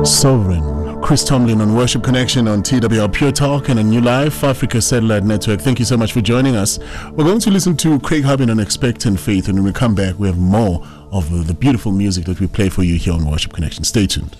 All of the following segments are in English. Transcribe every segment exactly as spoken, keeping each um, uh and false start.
Sovereign. Chris Tomlin on Worship Connection on T W R Pure Talk and a New Life Africa Satellite Network. Thank you so much for joining us. We're going to listen to Craig Harbin on Expectant Faith, and when we come back, we have more of the beautiful music that we play for you here on Worship Connection. Stay tuned.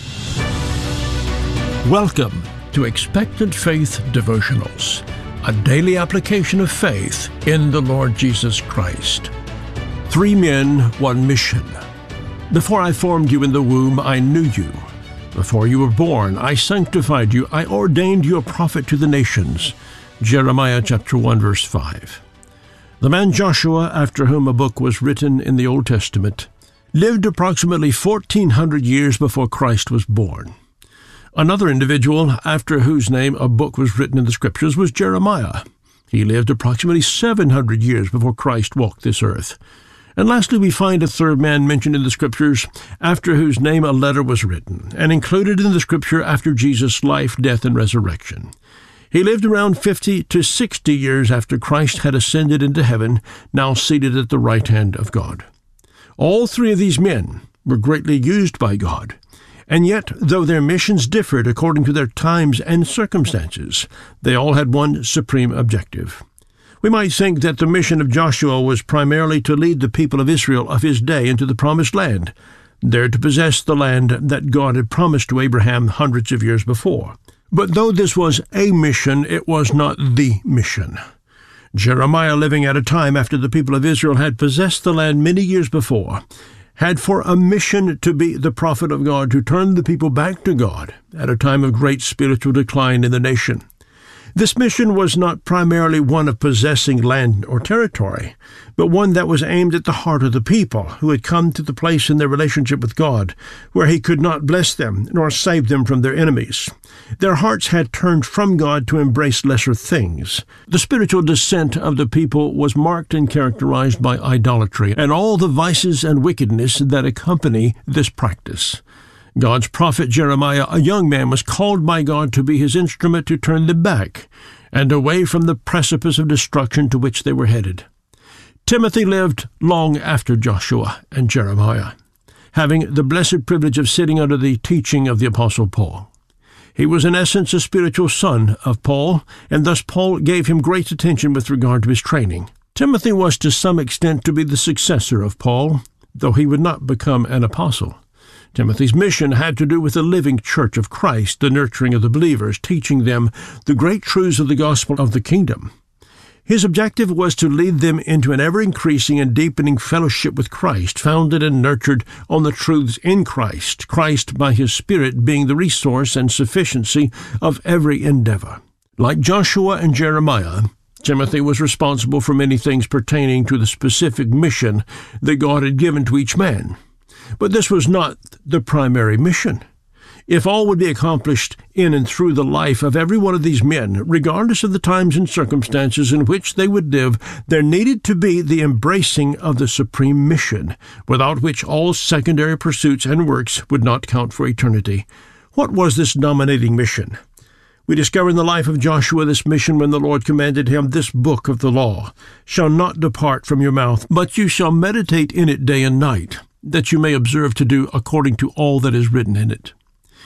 Welcome to Expectant Faith Devotionals, a daily application of faith in the Lord Jesus Christ. Three men, one mission. Before I formed you in the womb, I knew you. Before you were born, I sanctified you. I ordained you a prophet to the nations. Jeremiah chapter one, verse five. The man Joshua, after whom a book was written in the Old Testament, lived approximately fourteen hundred years before Christ was born. Another individual, after whose name a book was written in the Scriptures, was Jeremiah. He lived approximately seven hundred years before Christ walked this earth. And lastly, we find a third man mentioned in the Scriptures, after whose name a letter was written, and included in the Scripture after Jesus' life, death, and resurrection. He lived around fifty to sixty years after Christ had ascended into heaven, now seated at the right hand of God. All three of these men were greatly used by God, and yet, though their missions differed according to their times and circumstances, they all had one supreme objective. We might think that the mission of Joshua was primarily to lead the people of Israel of his day into the promised land, there to possess the land that God had promised to Abraham hundreds of years before. But though this was a mission, it was not the mission. Jeremiah, living at a time after the people of Israel had possessed the land many years before, had for a mission to be the prophet of God, to turn the people back to God at a time of great spiritual decline in the nation. This mission was not primarily one of possessing land or territory, but one that was aimed at the heart of the people who had come to the place in their relationship with God where he could not bless them nor save them from their enemies. Their hearts had turned from God to embrace lesser things. The spiritual descent of the people was marked and characterized by idolatry and all the vices and wickedness that accompany this practice. God's prophet Jeremiah, a young man, was called by God to be his instrument to turn them back and away from the precipice of destruction to which they were headed. Timothy lived long after Joshua and Jeremiah, having the blessed privilege of sitting under the teaching of the Apostle Paul. He was in essence a spiritual son of Paul, and thus Paul gave him great attention with regard to his training. Timothy was to some extent to be the successor of Paul, though he would not become an apostle. Timothy's mission had to do with the living church of Christ, the nurturing of the believers, teaching them the great truths of the gospel of the kingdom. His objective was to lead them into an ever-increasing and deepening fellowship with Christ, founded and nurtured on the truths in Christ, Christ by his Spirit being the resource and sufficiency of every endeavor. Like Joshua and Jeremiah, Timothy was responsible for many things pertaining to the specific mission that God had given to each man. But this was not the primary mission. If all would be accomplished in and through the life of every one of these men, regardless of the times and circumstances in which they would live, there needed to be the embracing of the supreme mission, without which all secondary pursuits and works would not count for eternity. What was this dominating mission? We discover in the life of Joshua this mission when the Lord commanded him, "This book of the law shall not depart from your mouth, but you shall meditate in it day and night, that you may observe to do according to all that is written in it."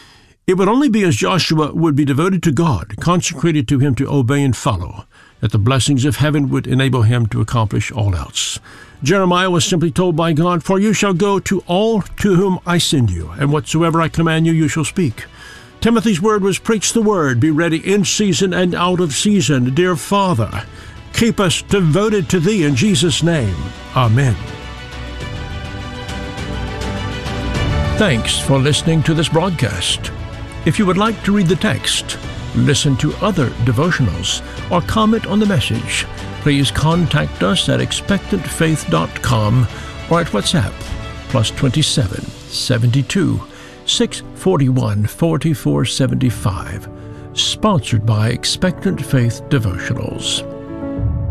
It would only be as Joshua would be devoted to God, consecrated to him to obey and follow, that the blessings of heaven would enable him to accomplish all else. Jeremiah was simply told by God, "For you shall go to all to whom I send you, and whatsoever I command you, you shall speak." Timothy's word was, "Preach the word, be ready in season and out of season." Dear Father, keep us devoted to Thee in Jesus' name. Amen. Thanks for listening to this broadcast. If you would like to read the text, listen to other devotionals, or comment on the message, please contact us at expectant faith dot com or at WhatsApp, plus twenty-seven, seventy-two, six forty-one, forty-four seventy-five. Sponsored by Expectant Faith Devotionals.